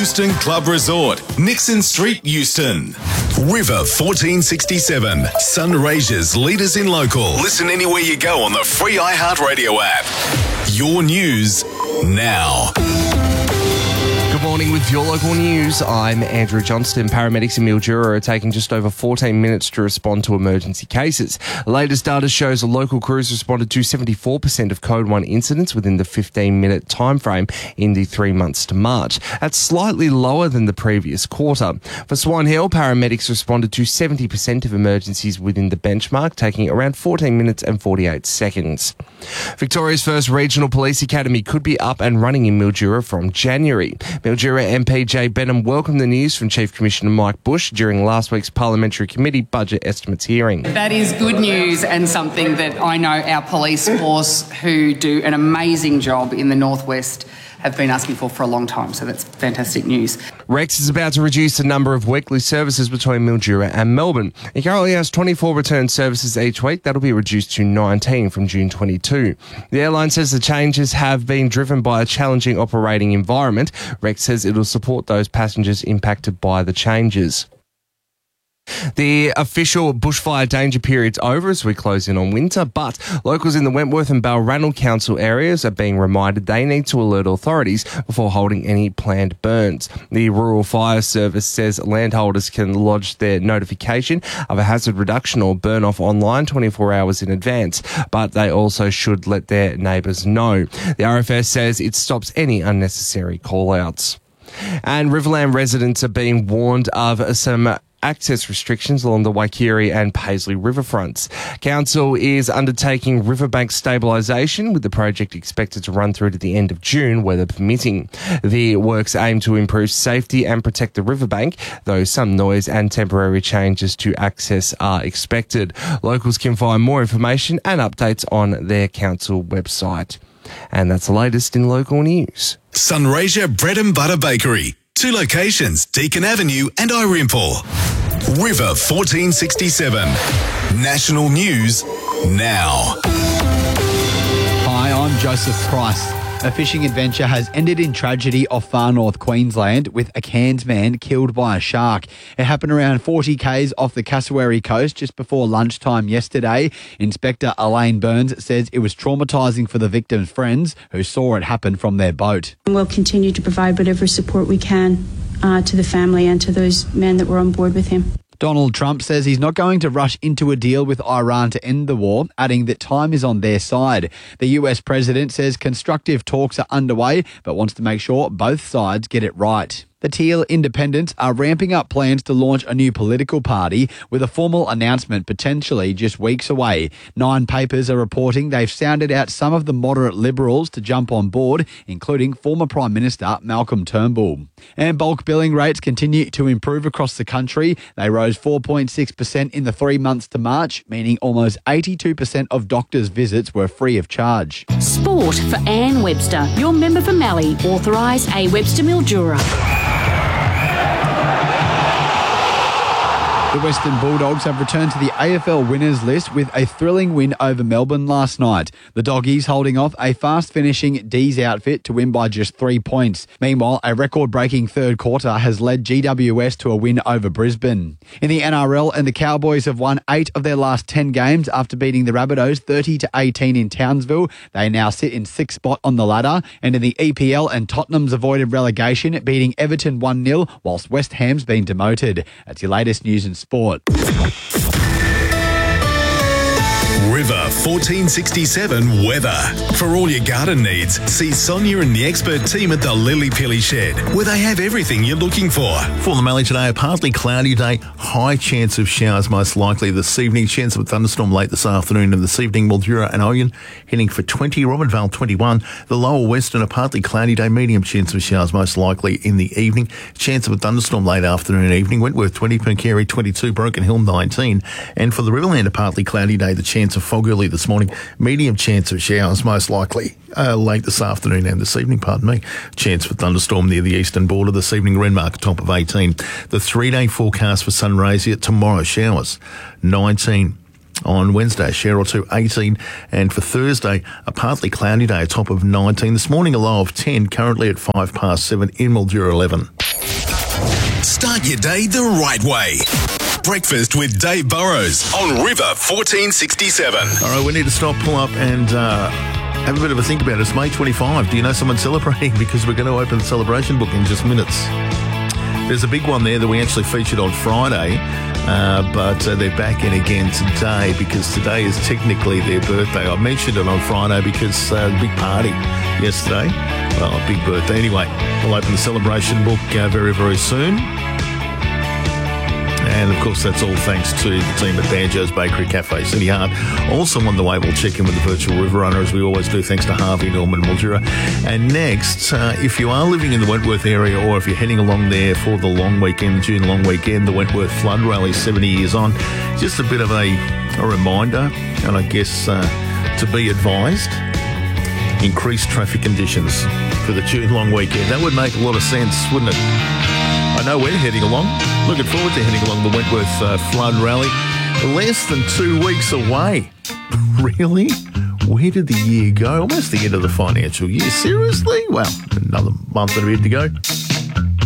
Euston Club Resort, Nixon Street, Euston. River 1467, Sunraysia's leaders in local. Listen anywhere you go on the free iHeartRadio app. Your news now. Good morning with your local news. I'm Andrew Johnston. Paramedics in Mildura are taking just over 14 minutes to respond to emergency cases. The latest data shows local crews responded to 74% of Code 1 incidents within the 15-minute time frame in the 3 months to March. That's slightly lower than the previous quarter. For Swan Hill, paramedics responded to 70% of emergencies within the benchmark, taking around 14 minutes and 48 seconds. Victoria's first regional police academy could be up and running in Mildura from January. Mildura MP Jay Benham welcomed the news from Chief Commissioner Mike Bush during last week's Parliamentary Committee Budget Estimates hearing. That is good news and something that I know our police force, who do an amazing job in the Northwest, have been asking for a long time, so that's fantastic news. Rex is about to reduce the number of weekly services between Mildura and Melbourne. It currently has 24 return services each week. That'll be reduced to 19 from June 22. The airline says the changes have been driven by a challenging operating environment. Rex says it'll support those passengers impacted by the changes. The official bushfire danger period's over as we close in on winter, but locals in the Wentworth and Balranald Council areas are being reminded they need to alert authorities before holding any planned burns. The Rural Fire Service says landholders can lodge their notification of a hazard reduction or burn off online 24 hours in advance, but they also should let their neighbours know. The RFS says it stops any unnecessary call-outs. And Riverland residents are being warned of some access restrictions along the Waikiri and Paisley riverfronts. Council is undertaking riverbank stabilisation, with the project expected to run through to the end of June, weather permitting. The works aim to improve safety and protect the riverbank, though some noise and temporary changes to access are expected. Locals can find more information and updates on their council website. And that's the latest in local news. Sunraysia Bread and Butter Bakery. 2 locations, Deakin Avenue and Irimple. River 1467. National News Now. Hi, I'm Joseph Price. A fishing adventure has ended in tragedy off far north Queensland, with a Cairns man killed by a shark. It happened around 40 k's off the Cassowary coast just before lunchtime yesterday. Inspector Elaine Burns says it was traumatising for the victim's friends, who saw it happen from their boat. We'll continue to provide whatever support we can to the family and to those men that were on board with him. Donald Trump says he's not going to rush into a deal with Iran to end the war, adding that time is on their side. The US president says constructive talks are underway, but wants to make sure both sides get it right. The Teal Independents are ramping up plans to launch a new political party, with a formal announcement potentially just weeks away. 9 papers are reporting they've sounded out some of the moderate Liberals to jump on board, including former Prime Minister Malcolm Turnbull. And bulk billing rates continue to improve across the country. They rose 4.6% in the 3 months to March, meaning almost 82% of doctors' visits were free of charge. Sport for Anne Webster, your member for Mallee, authorised A. Webster Mildura. The Western Bulldogs have returned to the AFL winners list with a thrilling win over Melbourne last night. The Doggies holding off a fast-finishing D's outfit to win by just 3 points. Meanwhile, a record-breaking third quarter has led GWS to a win over Brisbane. In the NRL, and the Cowboys have won 8 of their last 10 games after beating the Rabbitohs 30-18 in Townsville. They now sit in 6th spot on the ladder. And in the EPL, and Tottenham's avoided relegation, beating Everton 1-0, whilst West Ham's been demoted. That's your latest news and sport. River 1467 weather. For all your garden needs, see Sonia and the expert team at the Lily Pilly Shed, where they have everything you're looking for. For the Mallee today, a partly cloudy day, high chance of showers most likely this evening, chance of a thunderstorm late this afternoon, and this evening Mildura and Oyen heading for 20, Robert Vale 21, the lower western, a partly cloudy day, medium chance of showers most likely in the evening, chance of a thunderstorm late afternoon and evening, Wentworth 20, Pencarry 22, Broken Hill 19, and for the Riverland, a partly cloudy day, the chance of fog early this morning, medium chance of showers most likely late this afternoon and this evening, chance for thunderstorm near the eastern border this evening, Renmark top of 18. The 3-day forecast for Sunraysia tomorrow, showers 19. On Wednesday, a shower or two, 18. And for Thursday, a partly cloudy day, a top of 19. This morning, a low of 10, currently at 7:05 in Mildura 11. Start your day the right way. Breakfast with Dave Burrows on River 1467. All right, we need to stop, pull up and have a bit of a think about it. It's May 25. Do you know someone celebrating? Because we're going to open the celebration book in just minutes. There's a big one there that we actually featured on Friday, but they're back in again today because today is technically their birthday. I mentioned it on Friday because big party yesterday. Well, a big birthday. Anyway, we'll open the celebration book very, very soon. And, of course, that's all thanks to the team at Banjo's Bakery Cafe, City Hard. Also on the way, we'll check in with the virtual river runner, as we always do, thanks to Harvey, Norman, Mildura. And next, if you are living in the Wentworth area or if you're heading along there for the long weekend, the June long weekend, the Wentworth Flood Rally, 70 years on, just a bit of a reminder, and I guess to be advised, increased traffic conditions for the June long weekend. That would make a lot of sense, wouldn't it? I know we're heading along. Looking forward to heading along the Wentworth Flood Rally. Less than 2 weeks away. Really? Where did the year go? Almost the end of the financial year. Seriously? Well, another month and a bit to go.